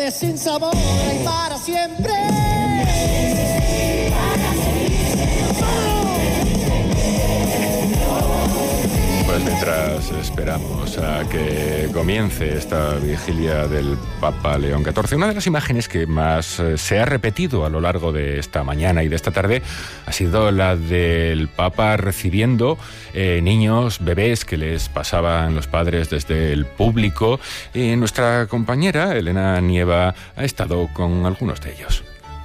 de sinsabor y para siempre. Pues mientras esperamos a que comience esta vigilia del Papa León XIV, una de las imágenes que más se ha repetido a lo largo de esta mañana y de esta tarde ha sido la del Papa recibiendo niños, bebés que les pasaban los padres desde el público. Y nuestra compañera Elena Nieva ha estado con algunos de ellos.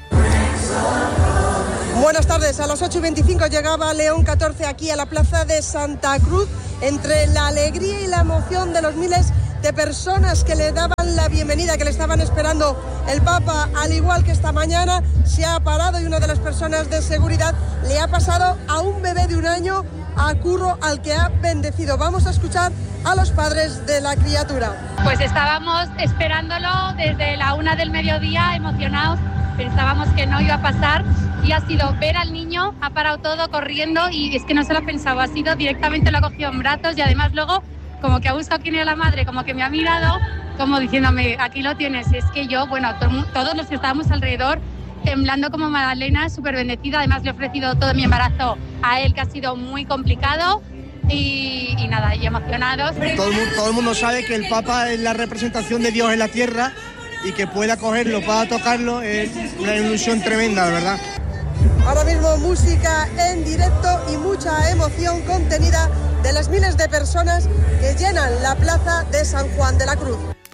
Buenas tardes, a las 8:25 llegaba León XIV aquí a la plaza de Santa Cruz. Entre la alegría y la emoción de los miles de personas que le daban la bienvenida, que le estaban esperando, el Papa, al igual que esta mañana, se ha parado y una de las personas de seguridad le ha pasado a un bebé de 1 año a Curro, al que ha bendecido. Vamos a escuchar a los padres de la criatura. Pues estábamos esperándolo desde la 1 del mediodía, emocionados, pensábamos que no iba a pasar. Y ha sido ver al niño, ha parado todo corriendo y es que no se lo pensaba, ha sido directamente lo ha cogido en brazos y además luego como que ha buscado quién era la madre, como que me ha mirado, como diciéndome, aquí lo tienes. Es que yo, bueno, todos los que estábamos alrededor, temblando como Magdalena, súper bendecida, además le he ofrecido todo mi embarazo a él, que ha sido muy complicado. Y nada, y emocionados. Todo el mundo sabe que el Papa es la representación de Dios en la tierra y que pueda cogerlo, pueda tocarlo, es una ilusión tremenda, de verdad. Ahora mismo música en directo y mucha emoción contenida de las miles de personas que llenan la plaza de San Juan de la Cruz.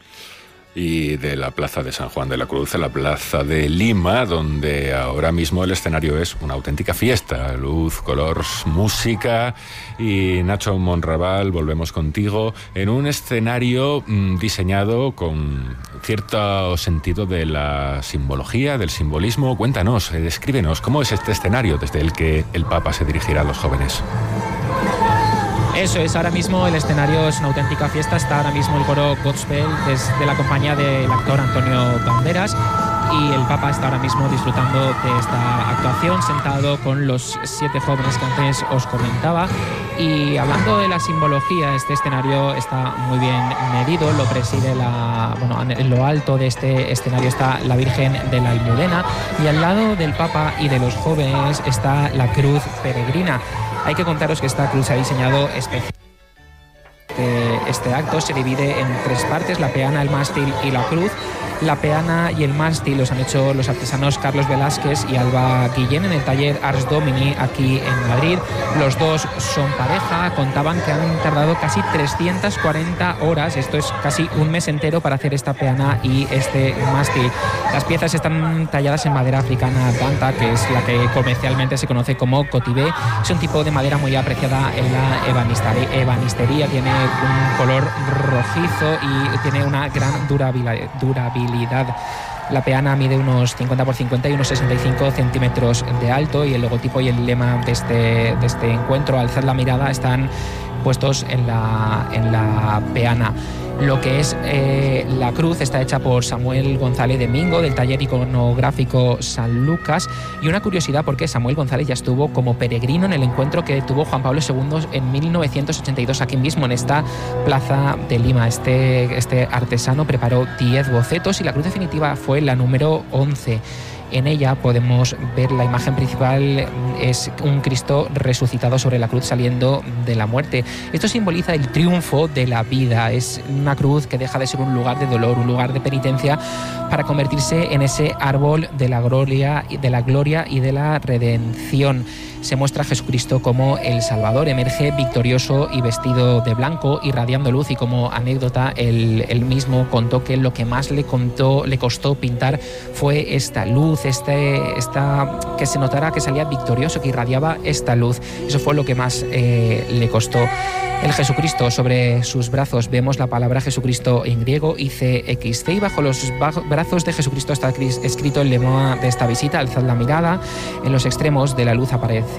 Y de la plaza de San Juan de la Cruz a la plaza de Lima, donde ahora mismo el escenario es una auténtica fiesta. Luz, color, música. Y Nacho Monraval, volvemos contigo, en un escenario diseñado con cierto sentido de la simbología, del simbolismo. Cuéntanos, descríbenos, ¿cómo es este escenario desde el que el Papa se dirigirá a los jóvenes? Eso es, ahora mismo el escenario es una auténtica fiesta. Está ahora mismo el coro Gospel desde la compañía del actor Antonio Banderas y el Papa está ahora mismo disfrutando de esta actuación sentado con los 7 jóvenes que antes os comentaba. Y hablando de la simbología, este escenario está muy bien medido, lo preside en lo alto de este escenario está la Virgen de la Almudena y al lado del Papa y de los jóvenes está la cruz peregrina. Hay que contaros que esta cruz se ha diseñado especialmente. Este acto se divide en 3 partes, la peana, el mástil y la cruz. La peana y el mástil los han hecho los artesanos Carlos Velázquez y Alba Guillén en el taller Ars Domini aquí en Madrid. Los dos son pareja, contaban que han tardado casi 340 horas, esto es casi un mes entero para hacer esta peana y este mástil. Las piezas están talladas en madera africana danta, que es la que comercialmente se conoce como cotibé. Es un tipo de madera muy apreciada en la ebanistería, tiene un color rojizo y tiene una gran durabilidad. La peana mide unos 50 por 50 y unos 65 centímetros de alto y el logotipo y el lema de este encuentro, Alzad la mirada, están puestos en la peana. Lo que es la cruz está hecha por Samuel González de Mingo, del taller iconográfico San Lucas. Y una curiosidad, porque Samuel González ya estuvo como peregrino en el encuentro que tuvo Juan Pablo II en 1982 aquí mismo en esta plaza de Lima. Este artesano preparó 10 bocetos y la cruz definitiva fue la número 11. En ella podemos ver la imagen principal, es un Cristo resucitado sobre la cruz saliendo de la muerte. Esto simboliza el triunfo de la vida, es una cruz que deja de ser un lugar de dolor, un lugar de penitencia, para convertirse en ese árbol de la gloria y de la redención. Se muestra a Jesucristo como el Salvador, emerge victorioso y vestido de blanco, irradiando luz, y como anécdota él mismo contó que lo que más le costó pintar fue esta luz, que se notara que salía victorioso, que irradiaba esta luz. Eso fue lo que más le costó. El Jesucristo, sobre sus brazos vemos la palabra Jesucristo en griego, ICXC, y bajo los brazos de Jesucristo está escrito el lema de esta visita, alzad la mirada. En los extremos de la cruz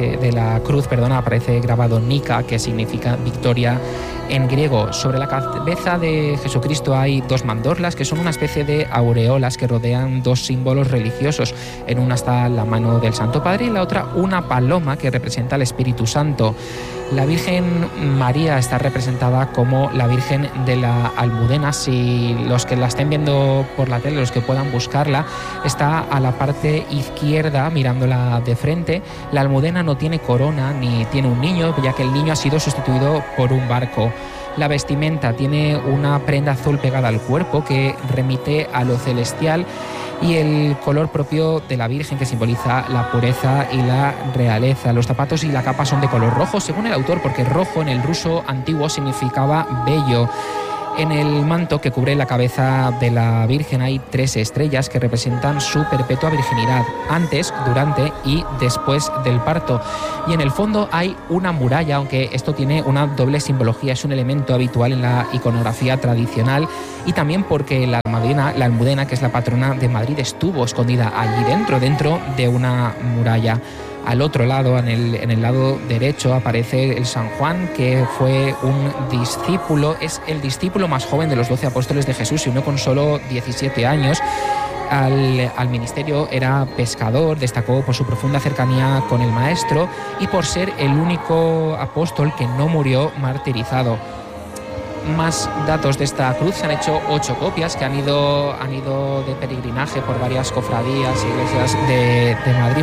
aparece grabado Nika, que significa victoria en griego. Sobre la cabeza de Jesucristo hay 2 mandorlas, que son una especie de aureolas que rodean 2 símbolos religiosos. apóstolos. En una está la mano del Santo Padre y en la otra una paloma que representa al Espíritu Santo. La Virgen María está representada como la Virgen de la Almudena. Si los que la estén viendo por la tele, los que puedan buscarla, está a la parte izquierda mirándola de frente. La Almudena no tiene corona ni tiene un niño, ya que el niño ha sido sustituido por un barco. La vestimenta tiene una prenda azul pegada al cuerpo que remite a lo celestial, y el color propio de la Virgen, que simboliza la pureza y la realeza. Los zapatos y la capa son de color rojo, según el autor, porque rojo en el ruso antiguo significaba bello. En el manto que cubre la cabeza de la Virgen hay 3 estrellas que representan su perpetua virginidad, antes, durante y después del parto. Y en el fondo hay una muralla, aunque esto tiene una doble simbología, es un elemento habitual en la iconografía tradicional, y también porque la Almudena, que es la patrona de Madrid, estuvo escondida allí dentro de una muralla. Al otro lado, en el lado derecho, aparece el San Juan, que fue un discípulo, es el discípulo más joven de los 12 apóstoles de Jesús, se unió con solo 17 años al ministerio. Era pescador, destacó por su profunda cercanía con el Maestro y por ser el único apóstol que no murió martirizado. Más datos de esta cruz: se han hecho 8 copias que han ido de peregrinaje por varias cofradías e iglesias de Madrid,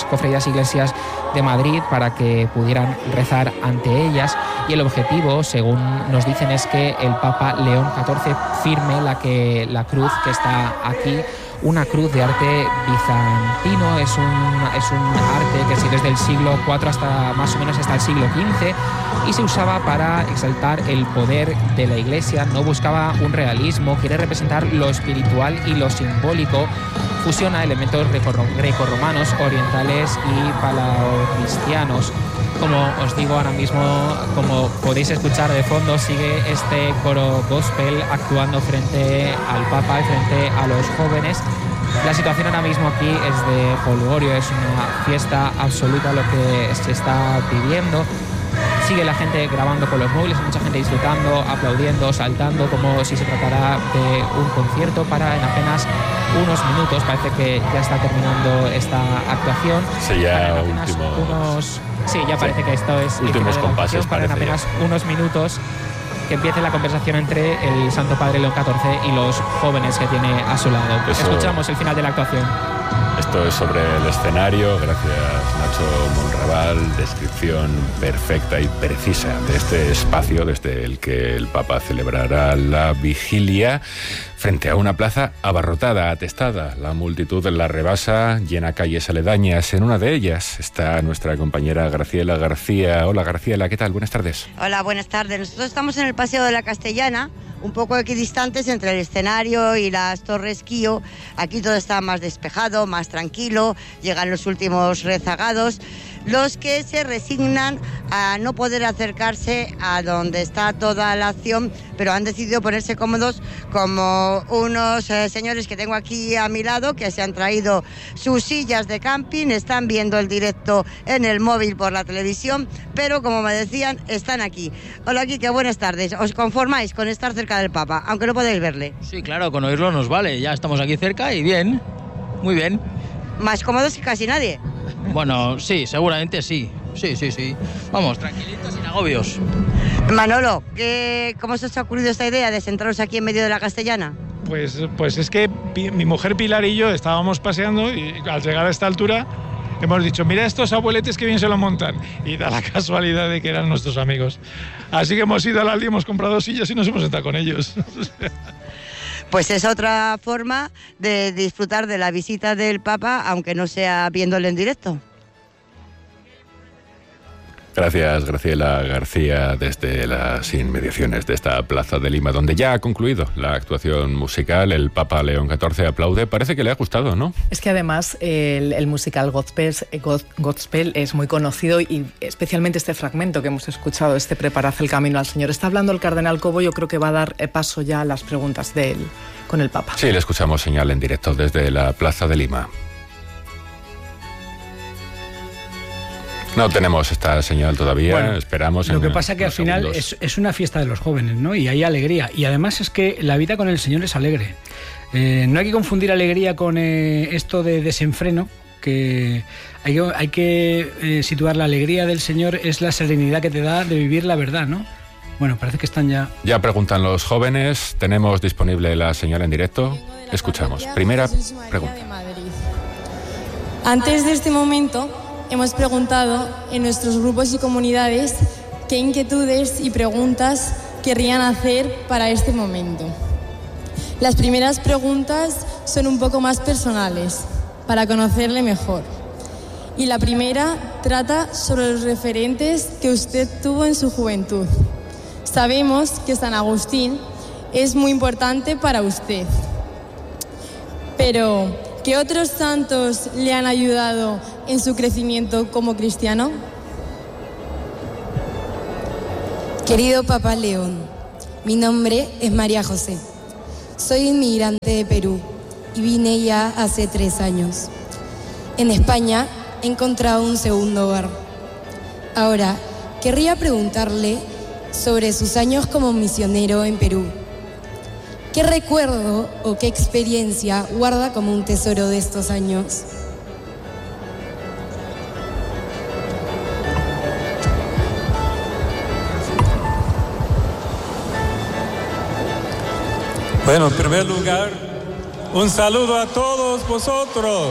para que pudieran rezar ante ellas, y el objetivo, según nos dicen, es que el Papa León XIV firme la cruz que está aquí. Una cruz de arte bizantino, es un arte que sigue desde el siglo IV hasta más o menos hasta el siglo XV, y se usaba para exaltar el poder de la Iglesia. No buscaba un realismo, quiere representar lo espiritual y lo simbólico. Fusiona elementos grecorromanos, orientales y palaocristianos. Como os digo ahora mismo, como podéis escuchar de fondo, sigue este coro gospel actuando frente al Papa y frente a los jóvenes. La situación ahora mismo aquí es de jolgorio, es una fiesta absoluta lo que se está viviendo. Sigue la gente grabando con los móviles, mucha gente disfrutando, aplaudiendo, saltando, como si se tratara de un concierto. Para en apenas unos minutos, parece que ya está terminando esta actuación. Sí, ya parece que esto es últimos compases. Para en apenas unos minutos que empiece la conversación entre el Santo Padre León XIV y los jóvenes que tiene a su lado. Escuchamos el final de la actuación. Esto es sobre el escenario. Gracias, Nacho Monraval. Descripción perfecta y precisa de este espacio desde el que el Papa celebrará la vigilia, frente a una plaza abarrotada, atestada. La multitud la rebasa, llena calles aledañas. En una de ellas está nuestra compañera Graciela García. Hola, Graciela, ¿qué tal? Buenas tardes. Hola, buenas tardes. Nosotros estamos en el Paseo de la Castellana, un poco equidistantes entre el escenario y las Torres Kío. Aquí todo está más despejado, más tranquilo. Llegan los últimos rezagados, los que se resignan a no poder acercarse a donde está toda la acción, pero han decidido ponerse cómodos, como unos señores que tengo aquí a mi lado, que se han traído sus sillas de camping, están viendo el directo en el móvil por la televisión, pero como me decían, están aquí. Hola, Quique, buenas tardes. ¿Os conformáis con estar cerca del Papa, aunque no podéis verle? Sí, claro, con oírlo nos vale, ya estamos aquí cerca y bien, muy bien. ¿Más cómodos que casi nadie? Bueno, sí, seguramente sí. Sí. Vamos, tranquilitos, sin agobios. Manolo, ¿cómo se os ha ocurrido esta idea de sentaros aquí en medio de la Castellana? Pues es que mi mujer Pilar y yo estábamos paseando y al llegar a esta altura hemos dicho, mira estos abueletes que bien se lo montan, y da la casualidad de que eran nuestros amigos. Así que hemos ido al Aldi, hemos comprado sillas y nos hemos sentado con ellos. Pues es otra forma de disfrutar de la visita del Papa, aunque no sea viéndolo en directo. Gracias, Graciela García, desde las inmediaciones de esta Plaza de Lima, donde ya ha concluido la actuación musical. El Papa León XIV aplaude. Parece que le ha gustado, ¿no? Es que además el musical Gospel es muy conocido, y especialmente este fragmento que hemos escuchado, este Preparad el camino al Señor. Está hablando el cardenal Cobo, yo creo que va a dar paso ya a las preguntas de él con el Papa. Sí, le escuchamos, señal en directo desde la Plaza de Lima. No tenemos esta señal todavía, bueno, esperamos. Lo que pasa es que al final es una fiesta de los jóvenes, ¿no? Y hay alegría. Y además es que la vida con el Señor es alegre. No hay que confundir alegría con esto de desenfreno, que hay que situar la alegría del Señor, es la serenidad que te da de vivir la verdad, ¿no? Bueno, parece que están ya... Ya preguntan los jóvenes, tenemos disponible la señal en directo. Escuchamos. Primera pregunta. Antes de este momento, hemos preguntado en nuestros grupos y comunidades qué inquietudes y preguntas querrían hacer para este momento. Las primeras preguntas son un poco más personales, para conocerle mejor. Y la primera trata sobre los referentes que usted tuvo en su juventud. Sabemos que San Agustín es muy importante para usted. Pero, ¿qué otros santos le han ayudado en su crecimiento como cristiano? Querido Papa León, mi nombre es María José. Soy inmigrante de Perú y vine ya hace 3 años. En España he encontrado un segundo hogar. Ahora, querría preguntarle sobre sus años como misionero en Perú. ¿Qué recuerdo o qué experiencia guarda como un tesoro de estos años? Bueno, en primer lugar, un saludo a todos vosotros.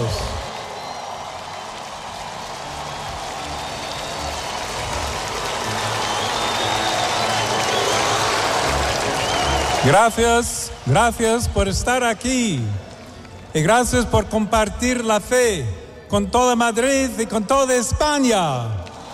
Gracias por estar aquí y gracias por compartir la fe con toda Madrid y con toda España.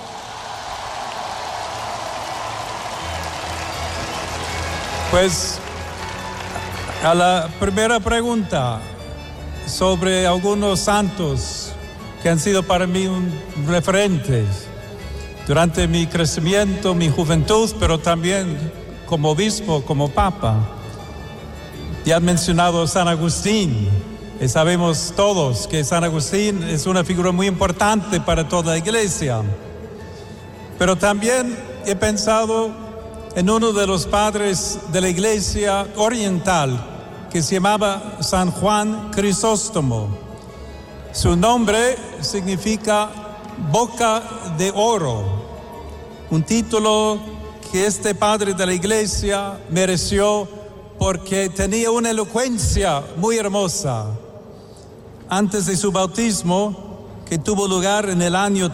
Pues a la primera pregunta sobre algunos santos que han sido para mí referentes durante mi crecimiento, mi juventud, pero también como obispo, como papa. Ya han mencionado San Agustín, y sabemos todos que San Agustín es una figura muy importante para toda la iglesia. Pero también he pensado en uno de los padres de la iglesia oriental, que se llamaba San Juan Crisóstomo. Su nombre significa boca de oro, un título que este padre de la iglesia mereció porque tenía una elocuencia muy hermosa. Antes de su bautismo, que tuvo lugar en el año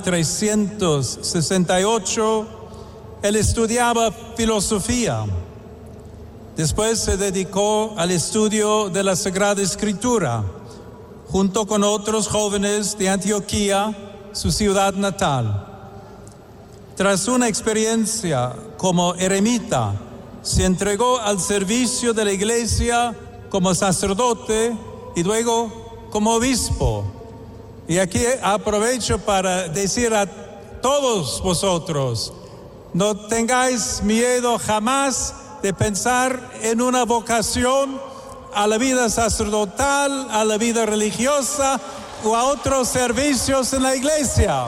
368, él estudiaba filosofía. Después se dedicó al estudio de la Sagrada Escritura, junto con otros jóvenes de Antioquía, su ciudad natal. Tras una experiencia como eremita, se entregó al servicio de la iglesia como sacerdote y luego como obispo. Y aquí aprovecho para decir a todos vosotros, no tengáis miedo jamás de pensar en una vocación a la vida sacerdotal, a la vida religiosa o a otros servicios en la iglesia.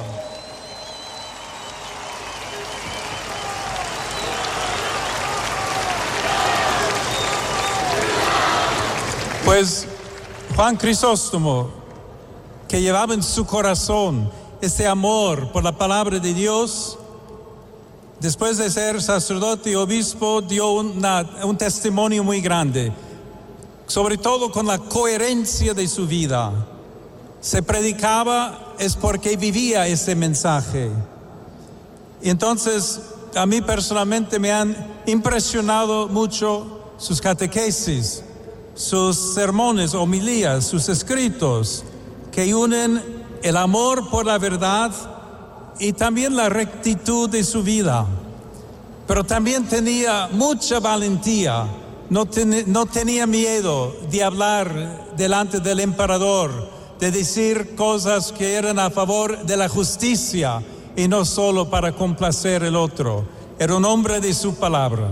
Pues Juan Crisóstomo, que llevaba en su corazón ese amor por la palabra de Dios, después de ser sacerdote y obispo, dio un testimonio muy grande, sobre todo con la coherencia de su vida. Se predicaba es porque vivía ese mensaje. Y entonces, a mí personalmente me han impresionado mucho sus catequesis, sus sermones, homilías, sus escritos, que unen el amor por la verdad y también la rectitud de su vida. Pero también tenía mucha valentía, no tenía miedo de hablar delante del emperador, de decir cosas que eran a favor de la justicia y no solo para complacer el otro. Era un hombre de su palabra.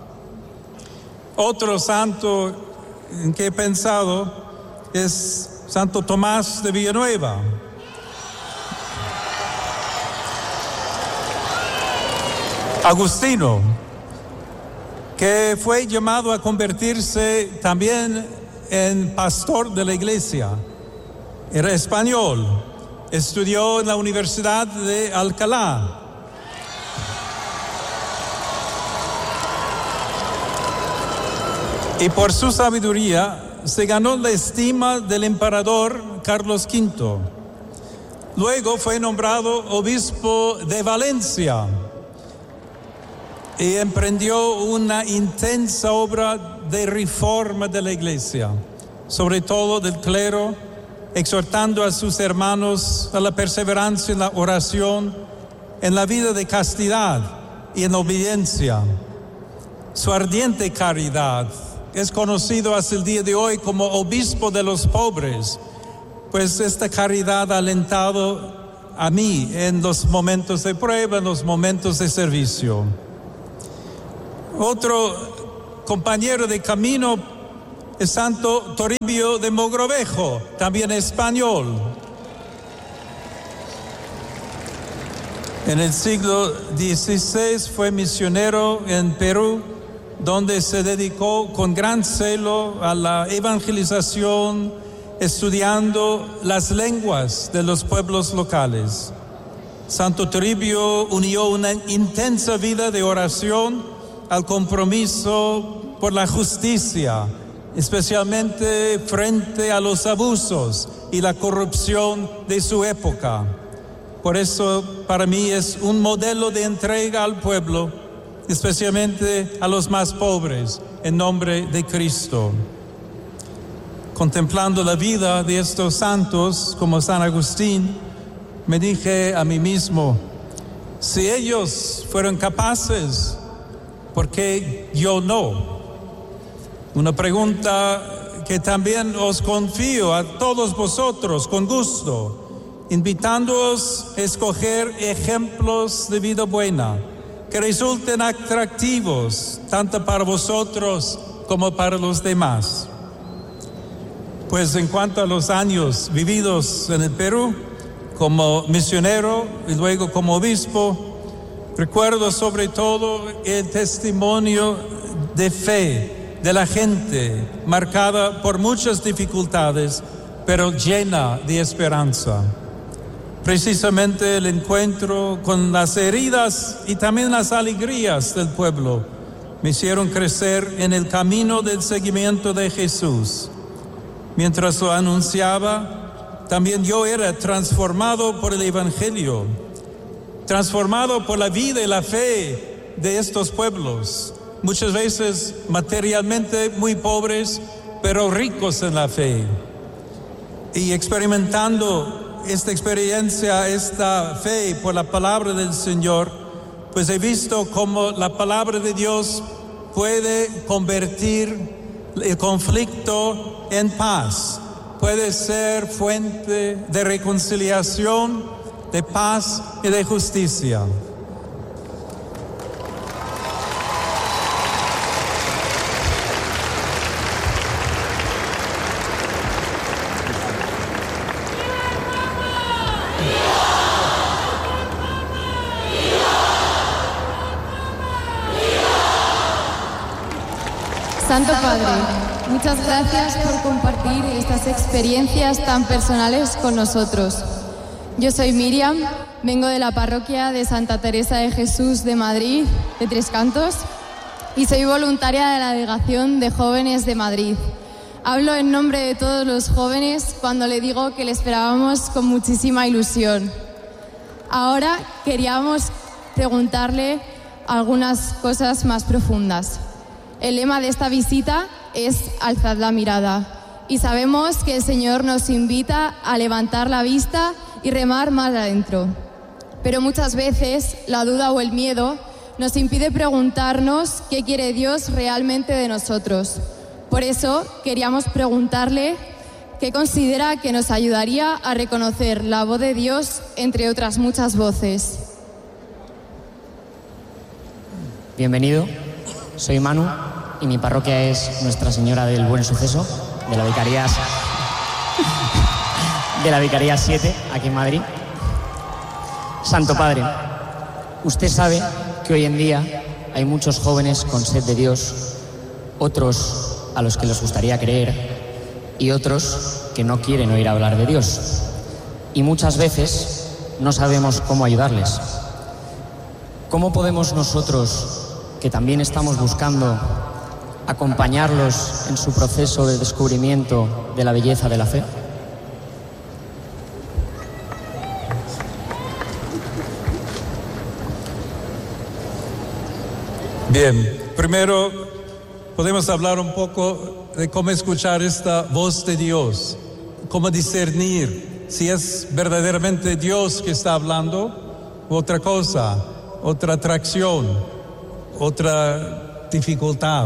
Otro santo en que he pensado es Santo Tomás de Villanueva. agustino, que fue llamado a convertirse también en pastor de la iglesia. Era español, estudió en la Universidad de Alcalá. Y por su sabiduría se ganó la estima del emperador Carlos V. Luego fue nombrado obispo de Valencia y emprendió una intensa obra de reforma de la iglesia, sobre todo del clero, exhortando a sus hermanos a la perseverancia en la oración, en la vida de castidad y en obediencia. Su ardiente caridad es conocido hasta el día de hoy como obispo de los pobres, pues esta caridad ha alentado a mí en los momentos de prueba, en los momentos de servicio. Otro compañero de camino es Santo Toribio de Mogrovejo, también español. En el siglo XVI fue misionero en Perú, donde se dedicó con gran celo a la evangelización, estudiando las lenguas de los pueblos locales. Santo Toribio unió una intensa vida de oración al compromiso por la justicia, especialmente frente a los abusos y la corrupción de su época. Por eso, para mí es un modelo de entrega al pueblo, especialmente a los más pobres, en nombre de Cristo. Contemplando la vida de estos santos, como San Agustín, me dije a mí mismo, si ellos fueron capaces, ¿por qué yo no? Una pregunta que también os confío a todos vosotros con gusto, invitándoos a escoger ejemplos de vida buena que resulten atractivos tanto para vosotros como para los demás. Pues en cuanto a los años vividos en el Perú, como misionero y luego como obispo, recuerdo sobre todo el testimonio de fe de la gente, marcada por muchas dificultades, pero llena de esperanza. Precisamente el encuentro con las heridas y también las alegrías del pueblo me hicieron crecer en el camino del seguimiento de Jesús. Mientras lo anunciaba, también yo era transformado por el Evangelio, transformado por la vida y la fe de estos pueblos, muchas veces materialmente muy pobres, pero ricos en la fe. Y experimentando esta experiencia, esta fe por la palabra del Señor, pues he visto cómo la palabra de Dios puede convertir el conflicto en paz, puede ser fuente de reconciliación, de paz y de justicia. Santo Padre, muchas gracias por compartir estas experiencias tan personales con nosotros. Yo soy Miriam, vengo de la parroquia de Santa Teresa de Jesús de Madrid, de Tres Cantos, y soy voluntaria de la Delegación de Jóvenes de Madrid. Hablo en nombre de todos los jóvenes cuando le digo que le esperábamos con muchísima ilusión. Ahora queríamos preguntarle algunas cosas más profundas. El lema de esta visita es Alzad la mirada, y sabemos que el Señor nos invita a levantar la vista y remar más adentro. Pero muchas veces la duda o el miedo nos impide preguntarnos qué quiere Dios realmente de nosotros. Por eso queríamos preguntarle qué considera que nos ayudaría a reconocer la voz de Dios entre otras muchas voces. Bienvenido, soy Manu y mi parroquia es Nuestra Señora del Buen Suceso, de la Vicaría 7, aquí en Madrid. Santo Padre, usted sabe que hoy en día hay muchos jóvenes con sed de Dios, otros a los que les gustaría creer y otros que no quieren oír hablar de Dios. Y muchas veces no sabemos cómo ayudarles. ¿Cómo podemos nosotros, que también estamos buscando, acompañarlos en su proceso de descubrimiento de la belleza de la fe? Bien, primero podemos hablar un poco de cómo escuchar esta voz de Dios, cómo discernir si es verdaderamente Dios que está hablando o otra cosa, otra atracción, otra dificultad.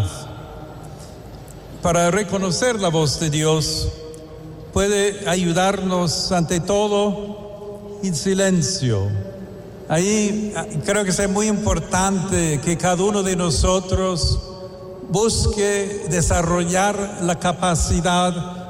Para reconocer la voz de Dios puede ayudarnos ante todo en silencio. Ahí creo que es muy importante que cada uno de nosotros busque desarrollar la capacidad